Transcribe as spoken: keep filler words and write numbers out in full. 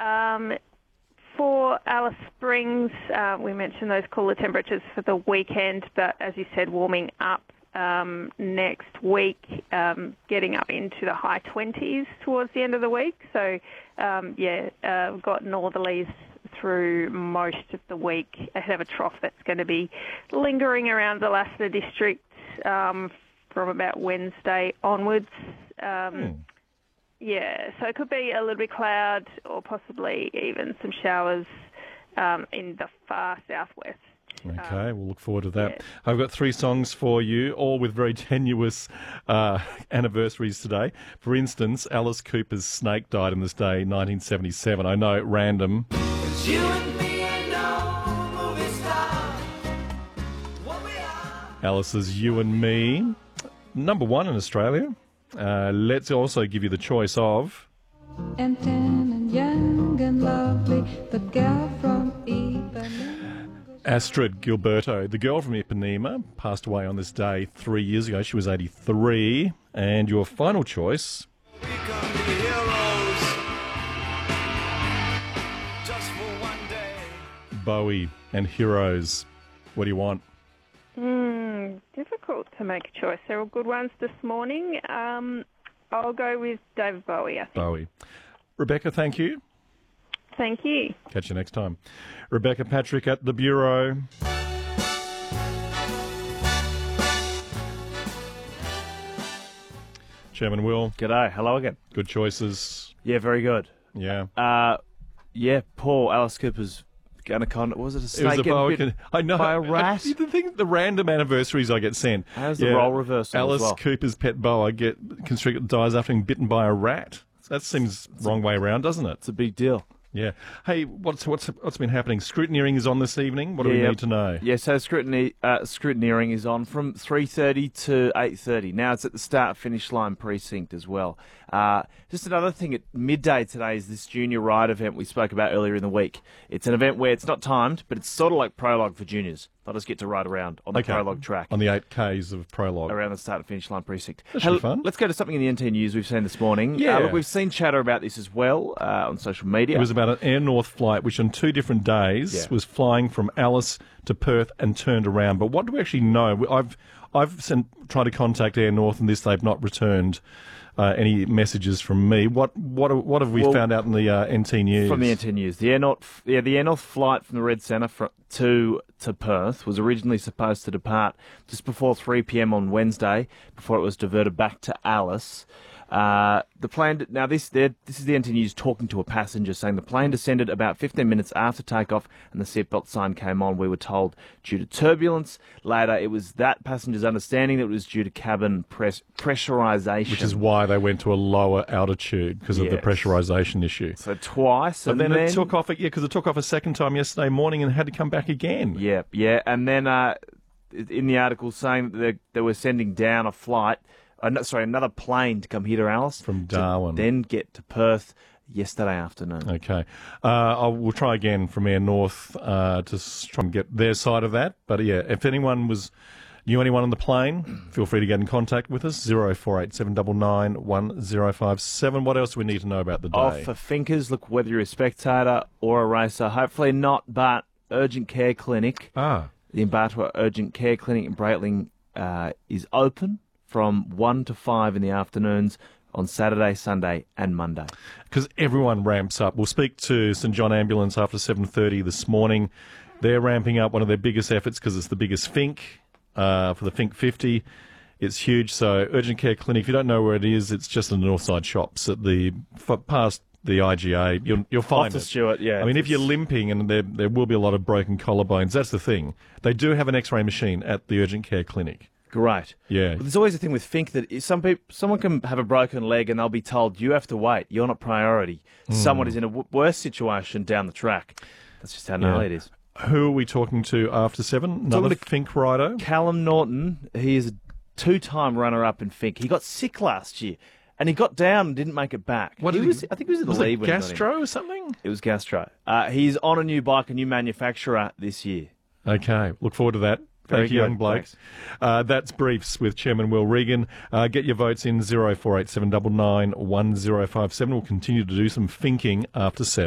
Um, for Alice Springs, uh, we mentioned those cooler temperatures for the weekend, but as you said, warming up um, next week, um, getting up into the high twenties towards the end of the week. So, um, yeah, uh, we've got northerlies through most of the week ahead of a trough that's going to be lingering around the Lassiter district um, from about Wednesday onwards. Um, hmm. Yeah, so it could be a little bit cloud or possibly even some showers um, in the far southwest. Okay, um, we'll look forward to that. yeah. I've got three songs for you, all with very tenuous uh, anniversaries today. For instance, Alice Cooper's Snake died on this day, nineteen seventy-seven. I know, random. It's you and me and no movie star. What we are. Alice's You and Me, number one in Australia. Uh, let's also give you the choice of... And tan and young and lovely, the girl from Ipanema. Astrid Gilberto, the girl from Ipanema, passed away on this day three years ago. She was eighty-three. And your final choice... We can be heroes just for one day. Bowie and Heroes. What do you want? Mm, difficult to make a choice. There were good ones this morning. Um, I'll go with David Bowie, I think. Bowie. Rebecca, thank you. Thank you. Catch you next time. Rebecca Patrick at the Bureau. Chairman Will, G'day. Hello again. good choices. Yeah, very good. Yeah. Uh, yeah, poor Alice Cooper's anaconda. Was it a snake? It was a getting boa. bit I know. by a rat? I, the thing, the random anniversaries I get sent. How's the role reversal as Alice well? Cooper's pet boa get constricted dies after being bitten by a rat. That seems wrong way around, doesn't it? It's a big deal. Yeah. Hey, what's what's what's been happening? Scrutineering is on this evening. What do we Yeah. need to know? Yeah, so scrutiny, uh, scrutineering is on from three thirty to eight thirty. Now it's at the start-finish line precinct as well. Uh, just another thing, at midday today is this junior ride event we spoke about earlier in the week. It's an event where it's not timed, but it's sort of like prologue for juniors. They'll just get to ride around on the Okay. prologue track. On the eight Ks of prologue. Around the start and finish line precinct. That should be fun. Let's go to something in the N T News we've seen this morning. Yeah. Uh, look, we've seen chatter about this as well uh, on social media. It was about an Air North flight which on two different days Yeah. was flying from Alice to Perth and turned around. But what do we actually know? I've I've sent, tried to contact Air North and this they've not returned uh, any messages from me. What what what have we Well, found out in the uh, N T News? From the N T News, the Air North, yeah, the Air North flight from the Red Centre fr- to to Perth was originally supposed to depart just before three p.m. on Wednesday, before it was diverted back to Alice. Uh, the plane now this they're- this is the N T News talking to a passenger saying the plane descended about fifteen minutes after takeoff and the seatbelt sign came on. We were told due to turbulence. Later, it was that passenger's understanding that it was due to cabin press pressurization, Which is why they went to a lower altitude because of the Yes. pressurization issue. so twice. But and then it took off, yeah, because it took off a second time yesterday morning and had to come back again. Yeah, yeah, and then uh, in the article saying that they, they were sending down a flight, uh, no, sorry, another plane to come here to Alice From to Darwin. then get to Perth yesterday afternoon. Okay. Uh, I'll, we'll try again from Air North uh, to s- try and get their side of that. But yeah, if anyone was knew anyone on the plane, feel free to get in contact with us. zero four eight seven nine nine one zero five seven. What else do we need to know about the day? Oh, for Finkers, look, whether you're a spectator or a racer, hopefully not, but Urgent Care Clinic, ah, the Imbatua Urgent Care Clinic in Breitling uh, is open from one to five in the afternoons on Saturday, Sunday and Monday. because everyone ramps up. We'll speak to St John Ambulance after seven thirty this morning. They're ramping up one of their biggest efforts because it's the biggest Fink uh, for the Fink fifty. It's huge. So Urgent Care Clinic, if you don't know where it is, it's just in the Northside shops at the f- past the I G A. You'll, you'll find Off the it. Stewart, yeah. I mean, if you're limping, and there there will be a lot of broken collarbones, that's the thing. They do have an X-ray machine at the Urgent Care Clinic. Great. Yeah. But there's always a thing with Fink that is some people, someone can have a broken leg and they'll be told, you have to wait. You're not priority. Someone is in a w- worse situation down the track. That's just how gnarly it is. Who are we talking to after seven? Another Talking to- Fink rider? Callum Norton, he is a two-time runner-up in Fink. He got sick last year and he got down and didn't make it back. What he did he- was, I think he was in the Was lead it when he got in. gastro or something? It was gastro. Uh, he's on a new bike, a new manufacturer this year. Okay, look forward to that. Very Thank you, good. young bloke. Thanks. Uh, that's Briefs with Chairman Will Regan. Uh, get your votes in zero four eight seven nine nine one zero five seven. We'll continue to do some thinking after seven.